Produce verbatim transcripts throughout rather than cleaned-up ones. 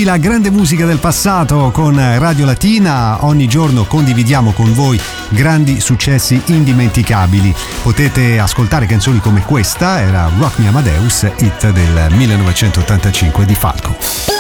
la grande musica del passato con Radio Latina. Ogni giorno condividiamo con voi grandi successi indimenticabili. Potete ascoltare canzoni come questa, era Rock Me Amadeus, hit del millenovecentottantacinque di Falco.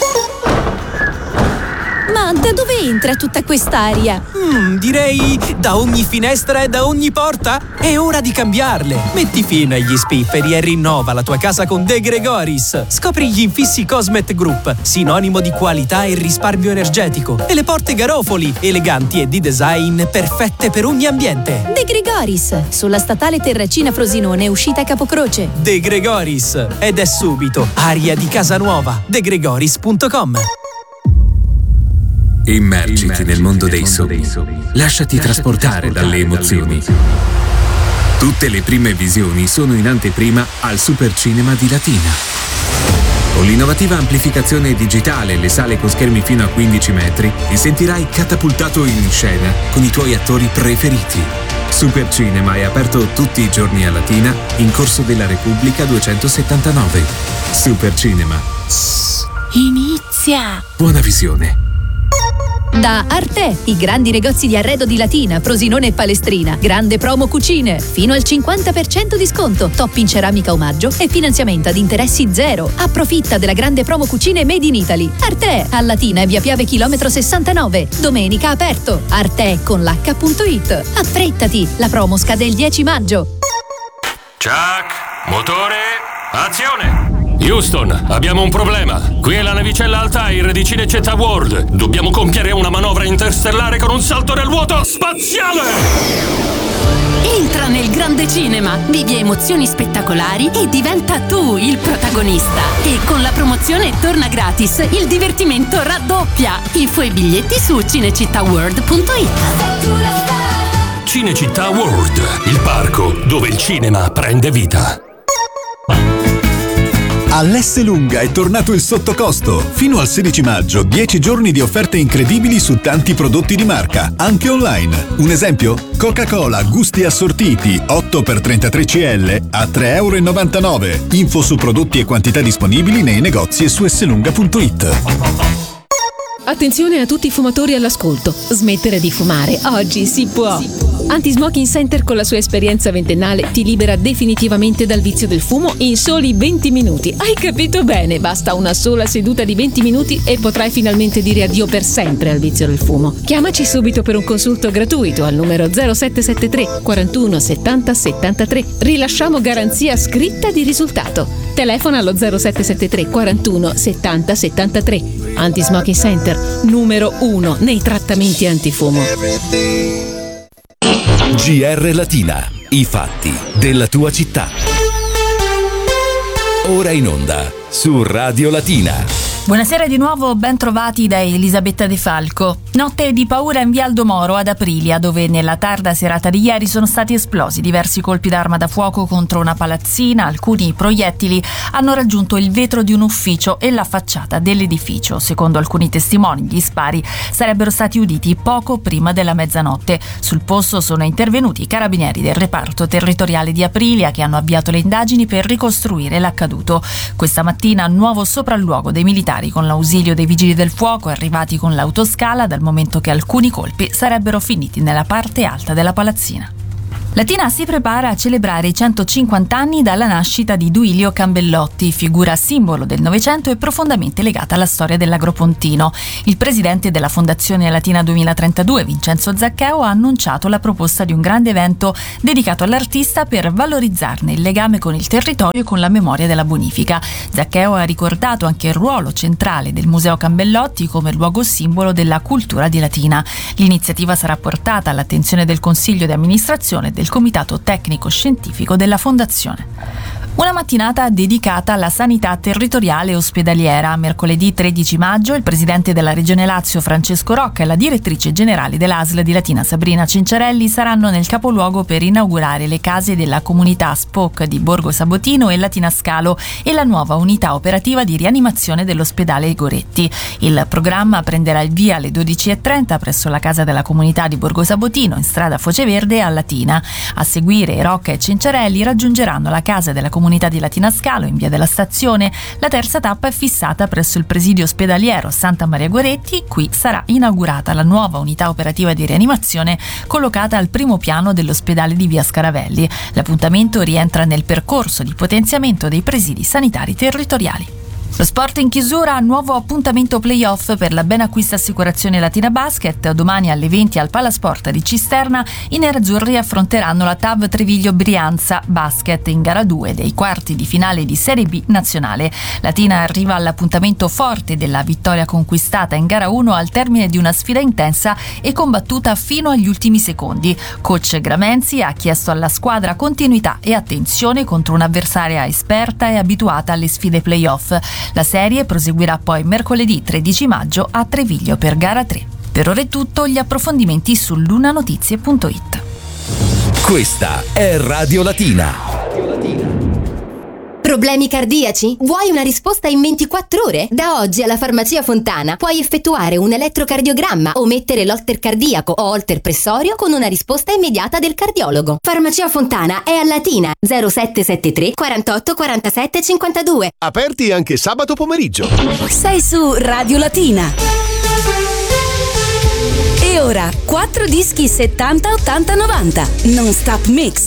Ma da dove entra tutta quest'aria? Mm, direi da ogni finestra e da ogni porta. È ora di cambiarle. Metti fine agli spifferi e rinnova la tua casa con De Gregoris. Scopri gli infissi Cosmet Group, sinonimo di qualità e risparmio energetico. E le porte Garofoli, eleganti e di design perfette per ogni ambiente. De Gregoris, sulla statale Terracina Frosinone, uscita Capocroce. De Gregoris. Ed è subito aria di casa nuova. de gregoris punto com. Immergiti, Immergiti nel mondo dei sogni. Lasciati, Lasciati trasportare dalle emozioni. Tutte le prime visioni sono in anteprima al Supercinema di Latina. Con l'innovativa amplificazione digitale e le sale con schermi fino a quindici metri, ti sentirai catapultato in scena con i tuoi attori preferiti. Supercinema è aperto tutti i giorni a Latina, in Corso della Repubblica duecentosettantanove. Supercinema. Inizia! Buona visione. Da Arte, i grandi negozi di arredo di Latina, Frosinone e Palestrina. Grande promo cucine, fino al cinquanta per cento di sconto, top in ceramica omaggio e finanziamento ad interessi zero. Approfitta della grande promo cucine made in Italy. Arte, a Latina e via Piave chilometro sessantanove. Domenica aperto. Arte con l'H punto it. Affrettati, la promo scade il dieci maggio. Chuck, motore, azione! Houston, abbiamo un problema. Qui è la navicella Altair di Cinecittà World. Dobbiamo compiere una manovra interstellare con un salto nel vuoto spaziale! Entra nel grande cinema, vivi emozioni spettacolari e diventa tu il protagonista. E con la promozione Torna Gratis, il divertimento raddoppia. Info e biglietti su cinecittà world punto it. Cinecittà World, il parco dove il cinema prende vita. All'Esselunga è tornato il sottocosto. Fino al sedici maggio, dieci giorni di offerte incredibili su tanti prodotti di marca, anche online. Un esempio? Coca-Cola gusti assortiti otto per trentatré centilitri a tre e novantanove euro. Info su prodotti e quantità disponibili nei negozi e su esselunga punto it. Attenzione a tutti i fumatori all'ascolto. Smettere di fumare oggi si può. Anti-Smoking Center con la sua esperienza ventennale ti libera definitivamente dal vizio del fumo in soli venti minuti. Hai capito bene? Basta una sola seduta di venti minuti e potrai finalmente dire addio per sempre al vizio del fumo. Chiamaci subito per un consulto gratuito al numero zero sette sette tre quarantuno settanta settantatré. Rilasciamo garanzia scritta di risultato. Telefona allo zero sette sette tre quarantuno settanta settantatré. Anti-Smoking Center, numero uno nei trattamenti antifumo. G R Latina, i fatti della tua città. Ora in onda su Radio Latina. Buonasera di nuovo, ben trovati da Elisabetta De Falco. Notte di paura in via Aldo Moro ad Aprilia, dove nella tarda serata di ieri sono stati esplosi diversi colpi d'arma da fuoco contro una palazzina. Alcuni proiettili hanno raggiunto il vetro di un ufficio e la facciata dell'edificio. Secondo alcuni testimoni, gli spari sarebbero stati uditi poco prima della mezzanotte. Sul posto sono intervenuti i carabinieri del reparto territoriale di Aprilia, che hanno avviato le indagini per ricostruire l'accaduto. Questa mattina nuovo sopralluogo dei militari con l'ausilio dei vigili del fuoco, arrivati con l'autoscala, dal momento che alcuni colpi sarebbero finiti nella parte alta della palazzina. Latina si prepara a celebrare i centocinquanta anni dalla nascita di Duilio Cambellotti, figura simbolo del Novecento e profondamente legata alla storia dell'Agropontino. Il presidente della Fondazione Latina duemilatrentadue, Vincenzo Zaccheo, ha annunciato la proposta di un grande evento dedicato all'artista per valorizzarne il legame con il territorio e con la memoria della bonifica. Zaccheo ha ricordato anche il ruolo centrale del Museo Cambellotti come luogo simbolo della cultura di Latina. L'iniziativa sarà portata all'attenzione del Consiglio di amministrazione del Comitato Tecnico Scientifico della Fondazione. Una mattinata dedicata alla sanità territoriale e ospedaliera. Mercoledì tredici maggio il presidente della Regione Lazio Francesco Rocca e la direttrice generale dell'A S L di Latina Sabrina Cincerelli saranno nel capoluogo per inaugurare le case della comunità S P O C di Borgo Sabotino e Latina Scalo e la nuova unità operativa di rianimazione dell'ospedale Goretti. Il programma prenderà il via alle dodici e trenta presso la casa della comunità di Borgo Sabotino in strada Foce Verde a Latina. A seguire Rocca e Cincerelli raggiungeranno la casa della comunità comunità di Latina Scalo in via della Stazione. La terza tappa è fissata presso il presidio ospedaliero Santa Maria Goretti. Qui sarà inaugurata la nuova unità operativa di rianimazione collocata al primo piano dell'ospedale di via Scaravelli. L'appuntamento rientra nel percorso di potenziamento dei presidi sanitari territoriali. Lo sport in chiusura, nuovo appuntamento playoff per la Benacquista Assicurazione Latina Basket. Domani alle venti al Palasport di Cisterna i nerazzurri affronteranno la T A V Treviglio Brianza Basket in gara due dei quarti di finale di Serie B nazionale. Latina arriva all'appuntamento forte della vittoria conquistata in gara uno al termine di una sfida intensa e combattuta fino agli ultimi secondi. Coach Gramenzi ha chiesto alla squadra continuità e attenzione contro un'avversaria esperta e abituata alle sfide playoff. La serie proseguirà poi mercoledì tredici maggio a Treviglio per gara tre. Per ora è tutto, gli approfondimenti su lunanotizie punto it. Questa è Radio Latina. Problemi cardiaci? Vuoi una risposta in ventiquattro ore? Da oggi alla Farmacia Fontana puoi effettuare un elettrocardiogramma o mettere l'holter cardiaco o holter pressorio con una risposta immediata del cardiologo. Farmacia Fontana è a Latina zero sette sette tre quarantotto quarantasette cinquantadue. Aperti anche sabato pomeriggio. Sei su Radio Latina. E ora quattro dischi settanta ottanta novanta Non Stop Mix.